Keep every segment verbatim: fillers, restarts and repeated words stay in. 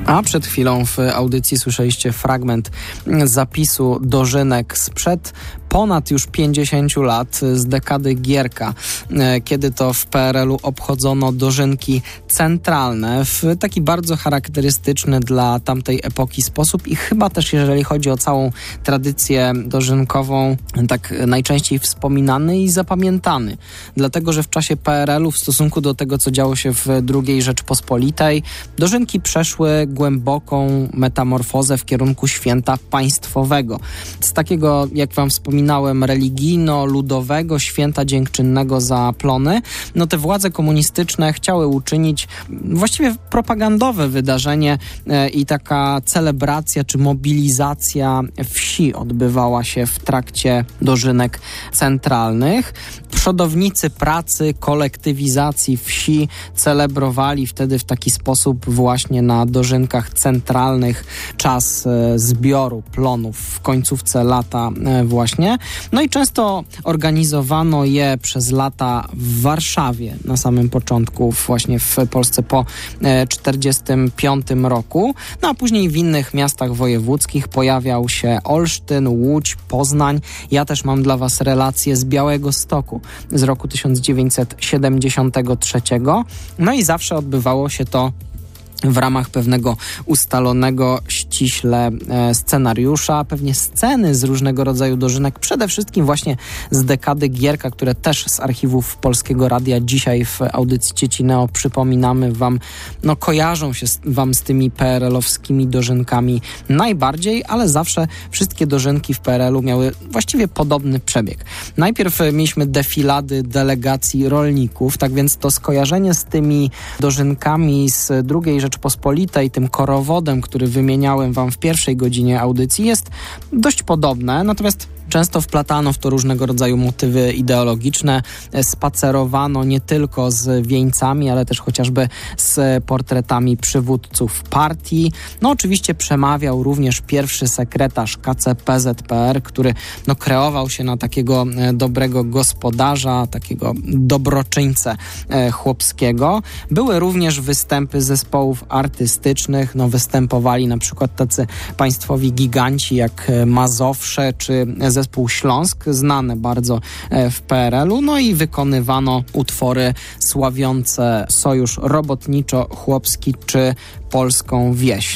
A przed chwilą w audycji słyszeliście fragment zapisu dożynek sprzed ponad już pięćdziesięciu lat, z dekady Gierka, kiedy to w P R L u obchodzono dożynki centralne w taki bardzo charakterystyczny dla tamtej epoki sposób i chyba też, jeżeli chodzi o całą tradycję dożynkową, tak najczęściej wspominany i zapamiętany. Dlatego, że w czasie P R L u w stosunku do tego, co działo się w drugiej Rzeczpospolitej, dożynki przeszły głęboką metamorfozę w kierunku święta państwowego. Z takiego, jak wam wspominałem, religijno-ludowego święta dziękczynnego za plony, no te władze komunistyczne chciały uczynić właściwie propagandowe wydarzenie e, i taka celebracja czy mobilizacja wsi odbywała się w trakcie dożynek centralnych. Przodownicy pracy, kolektywizacji wsi celebrowali wtedy w taki sposób właśnie na dożynkach centralnych czas e, zbioru plonów w końcówce lata e, właśnie. No i często organizowano je przez lata w Warszawie na samym początku, właśnie w Polsce po czterdziestym piątym roku. No a później w innych miastach wojewódzkich pojawiał się Olsztyn, Łódź, Poznań. Ja też mam dla was relację z Białegostoku z roku tysiąc dziewięćset siedemdziesiątego trzeciego. No i zawsze odbywało się to w ramach pewnego ustalonego ściśle e, scenariusza, pewnie sceny z różnego rodzaju dożynek, przede wszystkim właśnie z dekady Gierka, które też z archiwów Polskiego Radia dzisiaj w audycji Dzieci Neo przypominamy wam, no kojarzą się z, wam z tymi P R L-owskimi dożynkami najbardziej, ale zawsze wszystkie dożynki w P R L u miały właściwie podobny przebieg. Najpierw mieliśmy defilady delegacji rolników, tak więc to skojarzenie z tymi dożynkami z drugiej Rzeczpospolitej, tym korowodem, który wymieniałem wam w pierwszej godzinie audycji, jest dość podobne, natomiast często wplatano w to różnego rodzaju motywy ideologiczne, spacerowano nie tylko z wieńcami, ale też chociażby z portretami przywódców partii. No oczywiście przemawiał również pierwszy sekretarz K C P Z P R, który no, kreował się na takiego dobrego gospodarza, takiego dobroczyńcę e, chłopskiego. Były również występy zespołów artystycznych, no występowali na przykład tacy państwowi giganci jak Mazowsze czy zespół Śląsk, znane bardzo w P R L u, no i wykonywano utwory sławiące Sojusz Robotniczo-Chłopski czy Polską Wieś.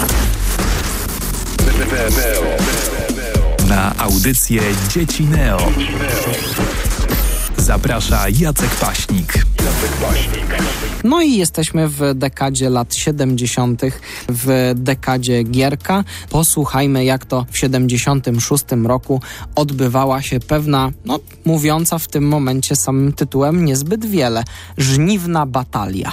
Na audycję Dzieci Neo zaprasza Jacek Paśnik. No i jesteśmy w dekadzie lat siedemdziesiątych, w dekadzie Gierka. Posłuchajmy, jak to w siedemdziesiątym szóstym roku odbywała się pewna, no mówiąca w tym momencie samym tytułem niezbyt wiele, żniwna batalia.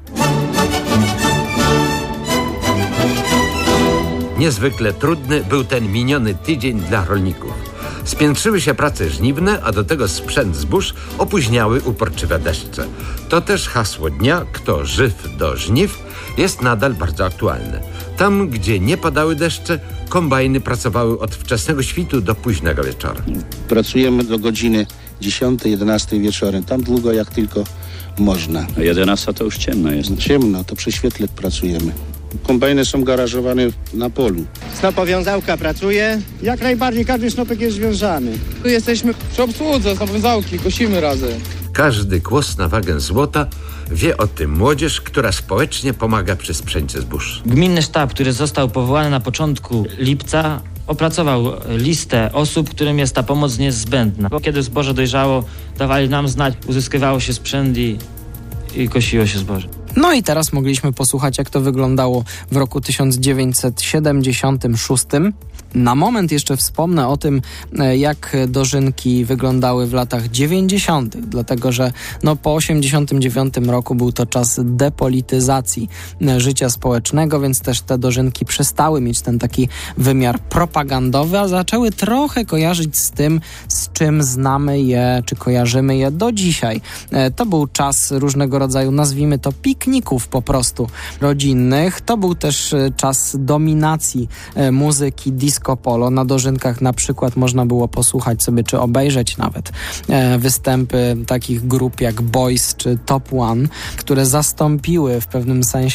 Niezwykle trudny był ten miniony tydzień dla rolników. Spiętrzyły się prace żniwne, a do tego sprzęt zbóż opóźniały uporczywe deszcze. To też hasło dnia, kto żyw do żniw, jest nadal bardzo aktualne. Tam, gdzie nie padały deszcze, kombajny pracowały od wczesnego świtu do późnego wieczora. Pracujemy do godziny dziesiątej, jedenastej wieczorem, tam długo jak tylko można. A jedenasta to już ciemno jest. Ciemno, to przy świetle pracujemy. Kombajny są garażowane na polu. Snopowiązałka pracuje. Jak najbardziej każdy snopek jest związany. Tu jesteśmy przy obsłudze snopowiązałki, kosimy razem. Każdy kłos na wagę złota wie o tym młodzież, która społecznie pomaga przy sprzęcie zbóż. Gminny sztab, który został powołany na początku lipca, opracował listę osób, którym jest ta pomoc niezbędna. Bo kiedy zboże dojrzało, dawali nam znać, uzyskiwało się sprzęt i, i kosiło się zboże. No i teraz mogliśmy posłuchać, jak to wyglądało w roku tysiąc dziewięćset siedemdziesiątym szóstym. Na moment jeszcze wspomnę o tym, jak dożynki wyglądały w latach dziewięćdziesiątych, dlatego że no, po osiemdziesiątym dziewiątym roku był to czas depolityzacji życia społecznego, więc też te dożynki przestały mieć ten taki wymiar propagandowy, a zaczęły trochę kojarzyć z tym, z czym znamy je, czy kojarzymy je do dzisiaj. To był czas różnego rodzaju, nazwijmy to pikników po prostu rodzinnych. To był też czas dominacji muzyki disco polo. Na dożynkach na przykład można było posłuchać sobie, czy obejrzeć nawet e, występy takich grup jak Boys czy Top One, które zastąpiły w pewnym sensie